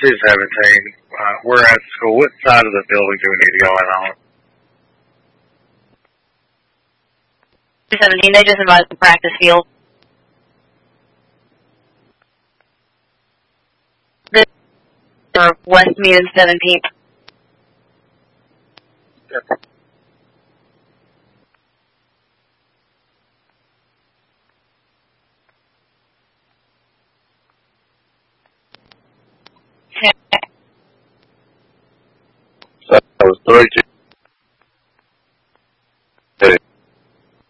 217. We're at school. What side of the building do we need to go in on? 217, they just invited the practice field. Or West Mead and 17th. Yep. So it was 3-2